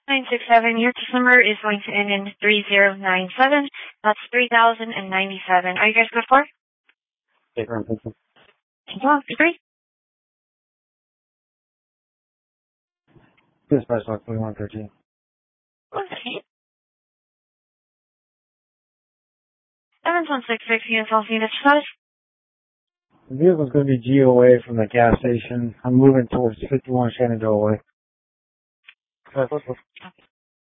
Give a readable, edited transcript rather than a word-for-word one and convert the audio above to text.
967. Your text number is going to end in 3097. That's 3097. Are you guys good for? Take her on. Well, agree. Dispatch log 4113. Okay. 7166 units off unit status. The vehicle's going to be GOA from the gas station. I'm moving towards 51 Shenandoah Way. Okay.